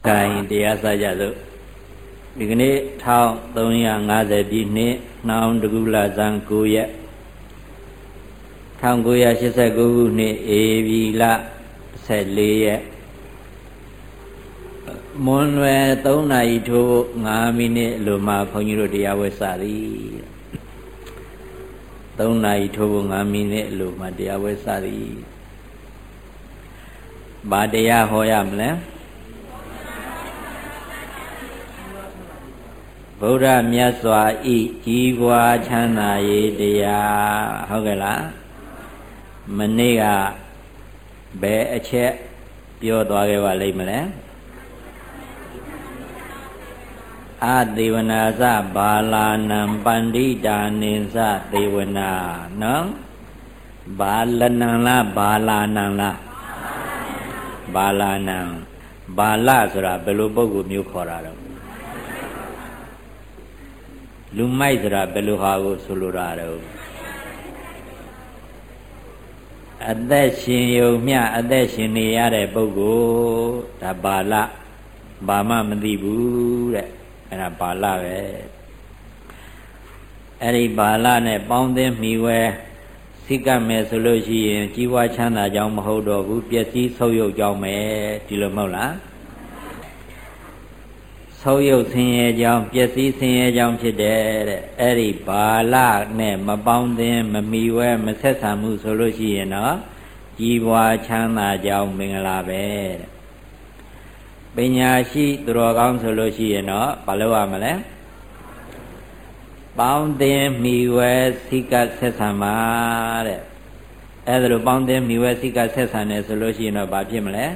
ခိုင်တရားစကြစို့ဒီကနေ့1350ပြည့်နှစ်နှောင်းတကူလဇန်9ရက်1989ခုနှစ်ဧပြီလ14ရက်မွန်းလွယ်3နာရီထိုး5မိနစ်လိုမှခွန်ကြီးတို့တရားဝဲစသည်3နာရီထိုး5မိနစ်လိုမှတရားဝဲစသည်ဘာတရားဟောရမလဲဗုဒ္ဓမြတ်စွာဤကြီးပွားချမ်းသာရေးတရားဟုတ်ကဲ့လားမနေ့ကဘယ်အချက်ပြောသွားခဲ့ပါလိမ့်မလဲအသေဝနာသဘာလာနံပန္တိတာနိသသေဝနာနော်ဘာလနံလားဘာလာနံလားဘာလာနံဘာလဆိုတာဘယ်လိုပုဂ္ဂိုလ်မျိုးခေါ်တာတော့လူမိုက်ဆိုတာဘယ်လိုဟာကိုဆိုလိုတာတော့အသက်ရှင်ယုံမျှအသက်ရှင်နေရတဲ့ပုဂ္ဂိုလ်ဒါဘာလဘာမှမသိဘူးတဲ့အဲ့ဒါဘာလပဲအဲ့ဒီဘာလနဲ့ပေါင်းသင်းမိဝဲစိကမယ်ဆိုလို့ရှိရင်ကြီးပွားချမ်းသာကြောင်းမဟုတ်တော့ဘူးပျက်စီးဆုပ်ယုပ်ကြောင်းပဲဒီလိုမဟုတ်လားဆုပ်ယုပ်ဆင်းရဲကြောင်းပျက်စီးဆင်းရဲကြောင်းဖြစ်တယ်တဲ့အဲ့ဒီဘာလနဲ့မပေါင်းသင်းမမီဝဲမဆက်ဆံမှုဆိုလို့ရှိရင်တော့ကြီးပွားချမ်းသာကြောင်းမင်္ဂလာပဲတဲ့ပညာရှိသူတော်ကောင်းဆိုလို့ရှိရင်တော့ဘာလို့ရမလဲပေါင်းသင်းမိဝဲစိကဆက်ဆံပါတဲ့အဲ့ဒါလိုပေါင်းသင်းမိဝဲစိကဆက်ဆံတယ်ဆိုလို့ရှိရင်တော့ဘာဖြစ်မလဲ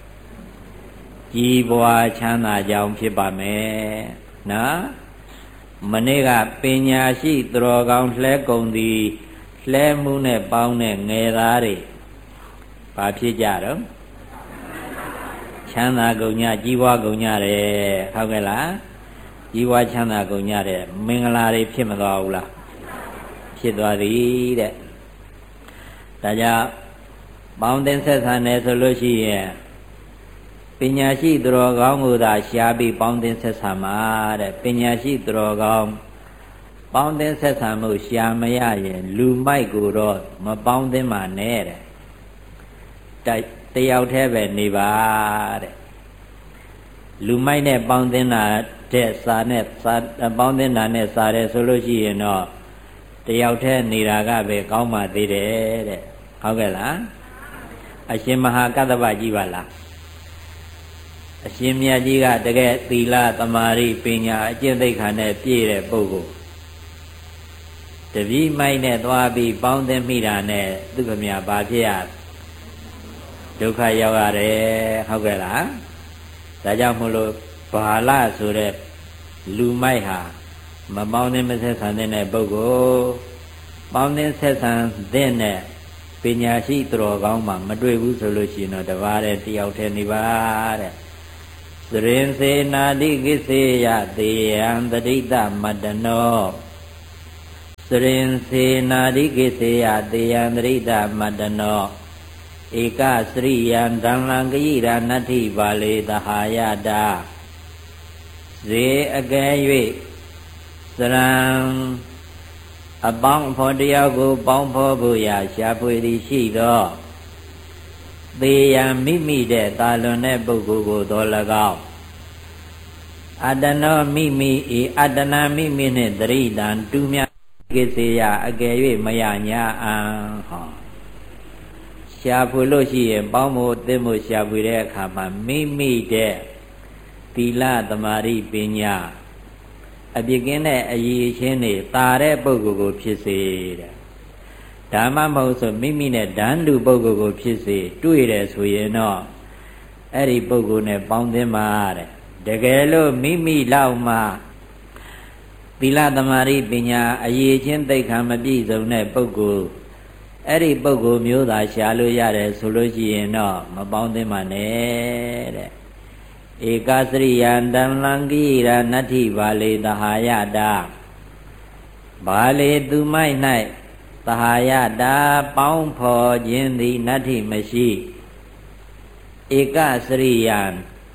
ကြီးပွားချမ်းသာကြောင်းဖြစ်ပါမယ်နော်မနေ့ကပညာရှိသူတော်ကောင်းလှဲကုန်သည်လှဲမှုနဲ့ပေါင်းတဲ့ငယ်သားတွေဘာဖြစ်ကြတော့ချမ်းသာကုန်ကြကြီးပွားကုန်ကြတယ်ဟုတ်ကဲ့လားကြီးပွားချမ်းသာကုန်ကြတဲ့မင်္ဂလာတွေဖြစ်မသွားဘူးလားဖြစ်သွားသည်တဲ့ဒါကြောင့်ပေါင်းသင်းဆက်ဆံတယ်ဆိုလို့ရှိရင်ပညာရှိသူတော်ကောင်းကိုသာရှားပြီးပေါင်းသင်းဆက်ဆံမှာတဲ့ပညာရှိသူတော်ကောင်းပေါင်းသင်းဆက်ဆံမှုရှားမရရင်လူမိုက်ကိုတော့မပေါင်းသင်းပါနဲ့တဲ့တယောက်တည်းပဲနေပါတဲ့လူမိုက်နဲ့ပေါင်းသင်းတာတဲ့စာနဲ့စာပေါင်းသင်းတာနဲ့စာတယ်ဆိုလို့ရှိရင်တော့တယောက်တည်းနေတာကပဲကောင်းပါသေးတယ်တဲ့ဟုတ်ကဲ့လားအရှင်မဟာကတ္တဗကြီးပါလားအရှင်မြတ်ကြီးကတကယ်သီလသမာဓိပညာအကျင့်သိက္ခာနဲ့ပြည့်တဲ့ပုဂ္ဂိုလ်တပည့်မိုက်နဲ့သွားပြီးပေါင်းသင်းမိတာနဲ့သူ့ခမဘာဖြစ်ရဒုက္ခရောက်ရတယ်ဟုတ်ကဲ့လားဒါကြောင့်မို့လို့ဘာလဆိုတဲ့လူမိုက်ဟာမပေါင်းသင်းမဆက်ဆံတဲ့ပုဂ္ဂိုလ်ပေါင်းသင်းဆက်ဆံတဲ့နဲ့ပညာရှိသူတော်ကောင်းမှမတွေ့ဘူးဆိုလို့ရှိရင်တော့တပါးတဲ့တယောက်တည်းနေပါတဲ့သရင်စေနာတိကိစေယသေယံတတိတမတ္တနောသရင်စေနာတိကိစေယသေယံတတိတမတ္တနောဧကစရိယံဒံလံကိရာနတ္ထိပါလေသဟာယတာဇေအကဲ၍သရံအပေါင်းဖော်တယောက်ကိုပေါင်းဖော်ဖို့ရာရှားဖွေသည်ရှိသောသေယံမိမိတဲ့တာလွန်တဲ့ပုဂ္ဂိုလ်ကိုတော်၎င်းအတ္တနောမိမိဤအတ္တနာမိမိနှင့်တရိတံတူမြကိစေယအကယ်၍မရညာအံဟောရှားဖွေလို့ရှိရင်ပေါင်းဖို့သင်ဖို့ရှားဖွေတဲ့အခါမှာမိမိတဲ့သီလသမာဓိပညာအပြစ်ကင်းတဲ့အရည်အချင်းတွေတာတဲ့ပုဂ္ဂိုလ်ကိုဖြစ်စေတဲ့ဓမ္မမဟုတ်ဆိုမိမိနဲ့ဓာန်တူပုဂ္ဂိုလ်ကိုဖြစ်စေတွေ့တယ်ဆိုရင်တော့အဲ့ဒီပုဂ္ဂိုလ်နဲ့ပေါင်းသင်းပါတဲ့တကယ်လို့မိမိလောက်မှသီလသမာဓိပညာအရည်ချင်းသိက္ခာမပြည့်စုံတဲ့ပုဂ္ဂိုလ်အဲ့ဒီပုဂ္ဂိုလ်မျိုးသာရှားလို့ရတယ်ဆိုလို့ရှိရင်တော့မပေါင်းသင်းပါနဲ့တဲ့ဧကစရိယံတံလံကိရာနတ္ထိပါလေသဟာယတာဘာလေသူမိုက်၌သဟာယတာပေါင်းဖော်ခြင်းသည်နတ္ထိမရှိဧကစရိယံတ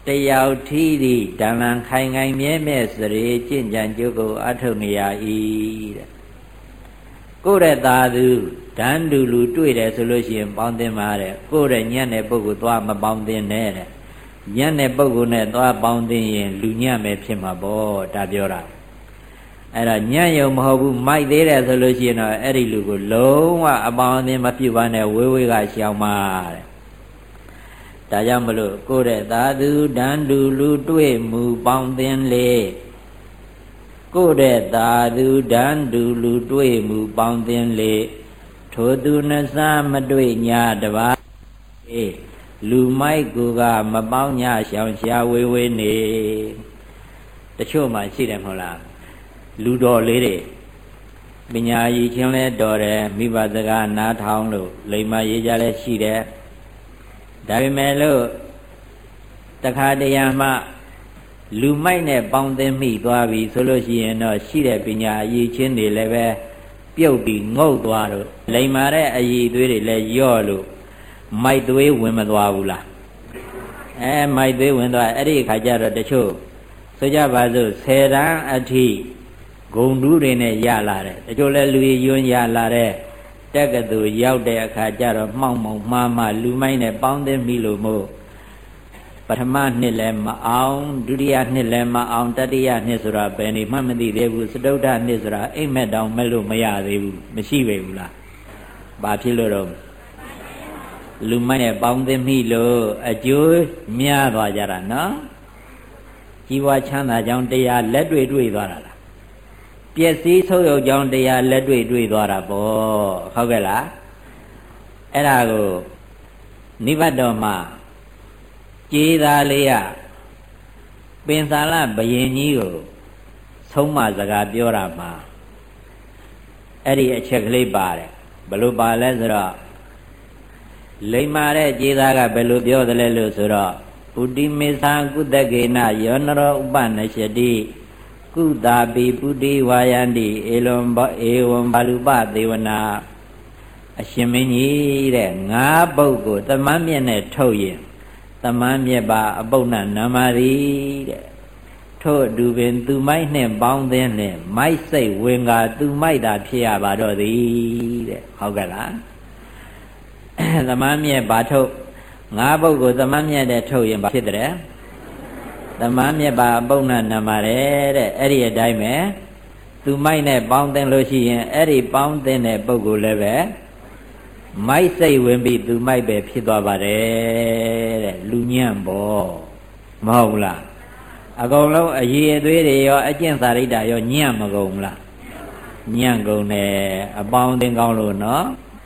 ယောက်ထီးသည်တန်လန်ခိုင်ခိုင်မြဲမြဲစရေကျင့်ကြံကြိုးကိုအထုတ်နေရ၏တဲ့ကိုယ့်ရဲ့သာသူဒန်းတူလူတွေ့တယ်ဆိုလို့ရှိရင်ပေါင်းသင်းပါတဲ့ကိုယ့်ရဲ့ညံ့တဲ့ပုဂ္ဂိုလ်သွားမပေါင်းသင်းနဲ့တဲ့ညံ့တဲ့ပုဂ္ဂိုလ်နဲ့သွားပေါင်းသင်းရင်လူညံ့မယ်ဖြစ်မှာပေါ့ဒါပြောတာအဲ့တော့ညံ့ရုံမဟုတ်ဘူးမိုက်သေးတယ်ဆိုလို့ရှိရင်တော့အဲ့ဒီလူကိုလုံးဝအပေါင်းအသင်းမပြုတ်ပါနဲ့ဝေးဝေးကရှောင်ပါတဲ့ဒါကြောင့်မလို့ကိုယ့်ရဲ့သာသူဒန်းတူလူတွေ့မှုပေါင်းသင်းလေကိုယ့်ရဲ့သာသူဒန်းတူလူတွေ့မှုပေါင်းသင်းလေထိုသူနှစားမတွေ့ညာတပါးလူမိုက်ကူကမပေါင်းညရှောင်ရှားဝေးဝေးနေတချို့မှရှိတယ်မဟုတ်လားလူတော်လေးတွေပညာရည်ချင်းလဲတော်တယ်မိဘစကားနားထောင်လို့လိမ္မာရေးကြလဲရှိတယ်ဒါပေမဲ့လို့တခါတရံမှလူမိုက်နဲ့ပေါင်းသင်းမိသွားပြီဆိုလို့ရှိရင်တော့ရှိတဲ့ပညာအရည်ချင်းတွေလည်းပဲပြုတ်ပြီးငုတ်သွားလို့လိမ္မာတဲ့အရည်သွေးတွေလည်းယော့လို့မိုက်သွေးဝင်မသွားဘူးလားမိုက်သွေးဝင်သွားအဲ့ဒီခါကျတော့တချို့ဆိုကြပါစို့10တန်းအထိဂုံတူးတွေနဲ့ရလာတယ်တချို့လည်းလူယွန်းရလာတဲ့တက္ကသိုလ်ရောက်တဲ့အခါကျတော့မှောင်မှားမှလူမိုက်နဲ့ပေါင်းသင်းမိလို့မို့ပထမနှစ်လည်းမအောင်ဒုတိယနှစ်လည်းမအောင်တတိယနှစ်ဆိုတာဘယ်နေမှမသိသေးဘူးစတုတ္ထနှစ်ဆိုတာအိမ်မက်တောင်မဲ့လို့မရသေးဘူးမရှိပေဘူးလားဘာဖြစ်လို့တော့လူမိုက်နဲ့ပေါင်းသင်းမိလို့အကျိုးများသွားကြတာနော်ကြီးပွားချမ်းသာကြောင်းတရားလက်တွေ့တွေ့သွားတာလားပျက်စီးဆုပ်ယုပ်ကြောင်းတရားလက်တွေ့တွေ့သွားတာပေါ့ဟုတ်ကဲ့လားအဲ့ဒါကိုနိဗ္ဗာန်တော်မှာကြေးသားလေးရပင်သာလဘယင်ကြီးကိုဆုံးမစကားပြောတာမှာအဲ့ဒီအချက်ကလေးပါတယ်ဘယ်လိုပါလဲဆိုတော့လိမ္မာတဲ့ကြေးသားကဘယ်လိုပြောသလဲလို့ဆိုတော့ပုတိမေသံကုသကေနယောနရောဥပနရှတိကုသာပိပုတိဝါယန္တိဧဝံဘာလူပသေဝနာအရှင်မင်းကြီးတဲ့ငါးပုဂ္ဂိုလ်သမန်းမြက်နဲ့ထုတ်ရင်သမန်းမြက်ပါအပုဏ္ဏနာမရီတဲ့ထို့အတူပင်သူမိုက်နှင့်ပေါင်းသင်းနှင့်မိုက်စိတ်ဝင်ကသူမိုက်တာဖြစ်ရပါတော့သည်တဲ့ဟုတ်ကဲ့လားသမန်းမြက်ပါထုတ်ငါးပုဂ္ဂိုလ်သမန်းမြက်နဲ့ထုတ်ရင်ဘာဖြစ်တဲ့သမန်းမြက်ပါအပုဏ္ဏနာမရဲတဲ့အဲ့ဒီအတိုင်းပဲသူမိုက်နဲ့ပေါင်းသင်းလို့ရှိရင်အဲ့ဒီပေါင်းသင်းတဲ့ပုဂ္ဂိုလ်လည်းပဲမိုက်စိတ်ဝင်ပြီးသူမိုက်ပဲဖြစ်သွားပါတယ်တဲ့လူညံ့ပေါ့မဟုတ်လားအကုန်လုံးအည်အသွေးတွေရောအကျင့်စာရိတ္တရောညံ့မကုန်လားညံ့ကုန်တယ်အပေါင်းအသင်းကောင်းလို့နော်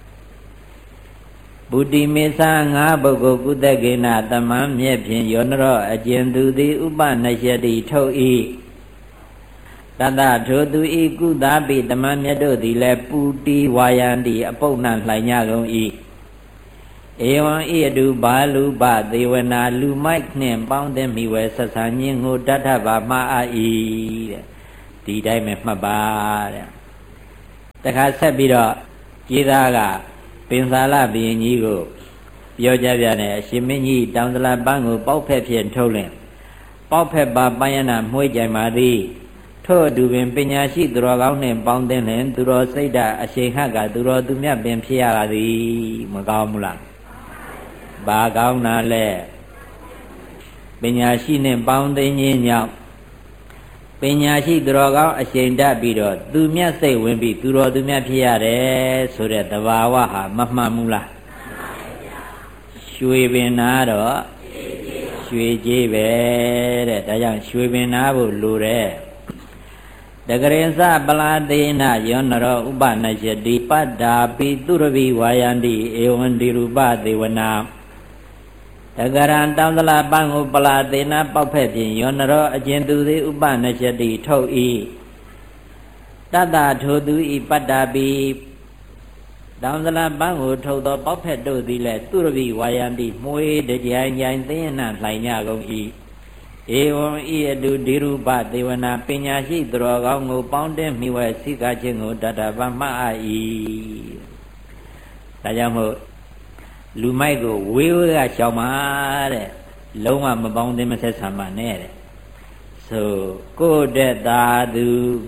ပုတိမေသငါပုဂ္ဂိုလ်ကုသကေနသမန်းမြက်ဖြင့်ယောနရောအကျဉ်သူသည်ဥပနရှတိထုတ်၏တတထိုသူဤကုသပိသမန်းမြတ်တို့သည်လည်းပုတိဝါယန္တိအပုဏ္ဏလှိုင်ညကုန်၏ဧဝံဤအတုဘာလူပသေဝနာလူမိုက်နှင့်ပေါင်းသင်းမိဝဲဆက်ဆံခြင်းကိုတထဗမှား၏တဲ့ဒီတိုင်းပဲမှတ်ပါတဲ့တခါဆက်ပြီးတော့ကျေးသားကပင်သာလဘုရင်ကြီးကိုပြောကြပြတယ်အရှင်မင်းကြီးတောင်တလပန်းကိုပေါက်ဖက်ဖြင့်ထုတ်လင်ပေါက်ဖက်ပါပန်းရဏမှုေးကြိုင်ပါသည်ထို့အတူပင်ပညာရှိသူတော်ကောင်းနှင့်ပေါင်းသင်းလင်သူတော်စိတ်ဓာတ်အရှိန်ဟကသူတော်သူမြတ်ပင်ဖြစ်ရသည်မကောင်းဘူးလားဘာကောင်းတာလဲပညာရှိနှင့်ပေါင်းသင်းခြင်းကြောင့်ပညာရှိသူတော်ကောင်းအရှိန်တတ်ပြီးတော့သူမြတ်စိတ်ဝင်ပြီးသူတော်သူမြတ်ဖြစ်ရတယ်ဆိုတဲ့သဘာဝဟာမမှန်ဘူးလားရွှေပင်နာတော့ရွှေကြီးပဲတဲ့ဒါကြောင့်ရွှေပင်နာဖို့လိုတယ်တကရင်စပလာသေနယောနရောဥပနရှတိပတ္တာပိသူရဝိဝါယန္တိဧဝံဒီရူပသေဝနာတကရံတောင်တလာပန်းကိုပလာသေနပေါက်ဖက်ဖြင့်ယောနရောအကျဉ်သူသည်ဥပနရှတိထုတ်၏တတထိုသူဤပတ္တာပိတောင်တလာပန်းကိုထုတ်သောပေါက်ဖက်တို့သည်လည်းသူရဝိဝါယန္တိမွေးတကြိုင်ကြိုင်သိယနာလှိုင်ညကုန်၏ဧဝံဤအတုဒီရူပသေဝနာပညာရှိသူတော်ကောင်းကိုပေါင်းတင်မိဝဲစိကခြင်းကိုတတဗမှတ်၏ဒါကြောင့်မို့လူမိုက်ကိုဝေးဝေးကရှောင်ပါတဲ့လုံးဝမပေါင်းသင်းမဆက်ဆံပါနဲ့တဲ့ဆိုကိုယ်တဲ့သာသူ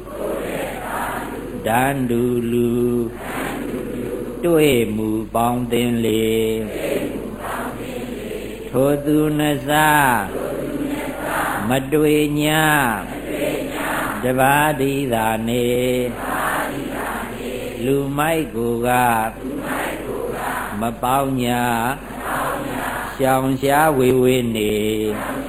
ဒန်းတူလူတွေ့မှုပေါင်းသင်းလေထိုသူနှစားမတွေ့ညာတပါးဒီသာနေလူမိုက်ကိုကမပေါင်းညာရှောင်ရှားဝေဝေးနေ